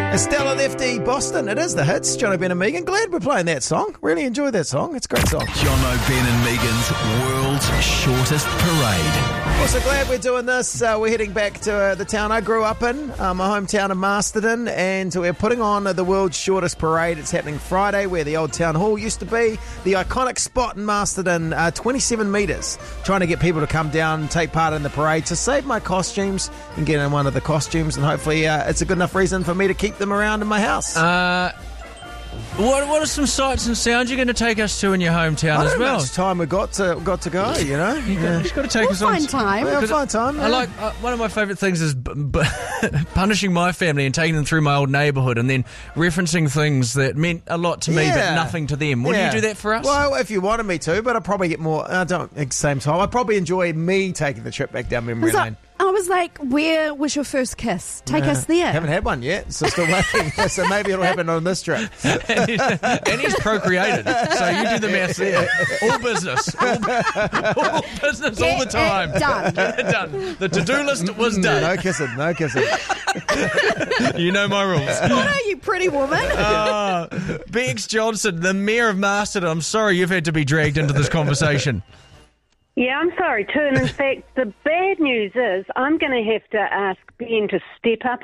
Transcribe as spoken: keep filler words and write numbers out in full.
Stella Lefty, Boston. It is the hits. John O'Ben and Megan. Glad we're playing that song. Really enjoyed that song. It's a great song. John O'Ben and Megan's world's shortest parade. Also glad we're doing this. Uh, we're heading back to uh, the town I grew up in, uh, my hometown of Masterton, and we're putting on uh, the world's shortest parade. It's happening Friday, where the old town hall used to be. The iconic spot in Masterton, uh, twenty-seven metres. Trying to get people to come down and take part in the parade. To save my costumes and get in one of the costumes, and hopefully uh, it's a good enough reason for me to keep them around in my house. Uh, what what are some sights and sounds you're going to take us to in your hometown I don't as know well? how much time we got to got to go, you know. You Yeah. have got to take We'll us on. find time. We'll find time. I yeah. like uh, one of my favourite things is b- b- punishing my family and taking them through my old neighbourhood and then referencing things that meant a lot to me but Yeah. nothing to them. Would Yeah. you do that for us? Well, if you wanted me to, but I'd probably get more. I don't at the same time. I'd probably enjoy me taking the trip back down memory So, lane. I was like, where was your first kiss? Take Yeah. us there. Haven't had one yet, so still waiting. So maybe it'll happen on this trip. and, he's, and he's procreated, so you do the maths there. All business, all, all business, all the Get time. it done. done. The to-do list was done. No kissing, no kissing. You know my rules. What are you, pretty woman? Uh, Bex Johnson, the Mayor of Masterton, I'm sorry you've had to be dragged into this conversation. Yeah, I'm sorry too. And in fact, the bad news is I'm going to have to ask Ben to step up